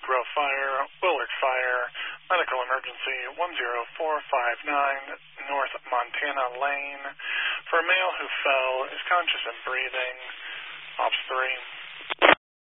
Grove Fire, Willard Fire, medical emergency 10459 North Montana Lane. For a male who fell, is conscious and breathing. Ops 3.